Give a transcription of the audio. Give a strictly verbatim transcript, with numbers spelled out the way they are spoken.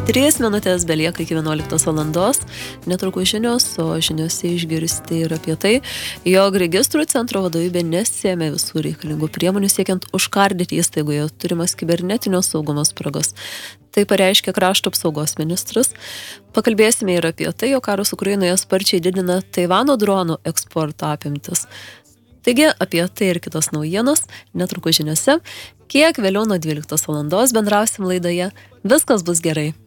Trys minutės belieka iki vienuoliktos valandos. Netrukus žinios, o žiniose išgirsite ir apie tai, jog registrų centro vadovybė nesėmė visų reikalingų priemonių siekiant užkardyti įstaigoje turimas kibernetinio saugumo spragas. Tai pareiškė krašto apsaugos ministras. Pakalbėsime ir apie tai, jog karas Ukrainoje sparčiai didina Taivano dronų eksporto apimtis. Taigi, apie tai ir kitos naujienos netrukus žiniose. Kiek vėliau nuo dvyliktos valandos bendrausim laidoje Viskas bus gerai.